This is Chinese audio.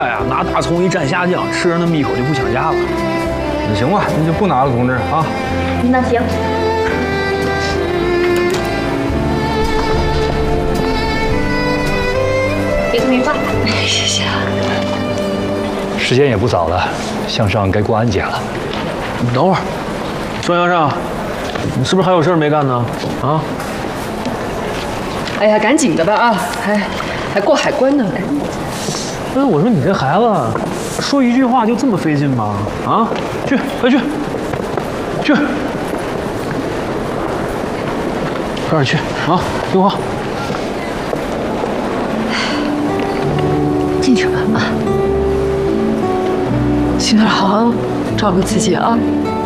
哎呀，拿大葱一蘸虾酱，吃着那么一口就不想家了。 那行吧，那就不拿了，同志啊。 那行。一个米饭，谢谢啊。 时间也不早了，向上该过安检了。 你等会儿，庄向上，你是不是还有事儿没干呢？啊？ 哎呀，赶紧的吧啊，还过海关呢，赶紧。 哎，我说你这孩子，说一句话就这么费劲吗？啊，去，快去，去，快点去啊！听话。 进去吧啊，心儿好好照顾自己啊。